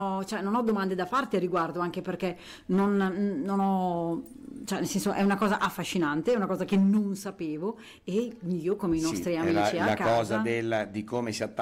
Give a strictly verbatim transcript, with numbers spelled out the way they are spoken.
ho, cioè, non ho domande da farti a riguardo, anche perché non, non ho, cioè, nel senso, è una cosa affascinante, è una cosa che non sapevo, e io, come i Sì, nostri è la, amici a la cosa casa. del, di come si attacca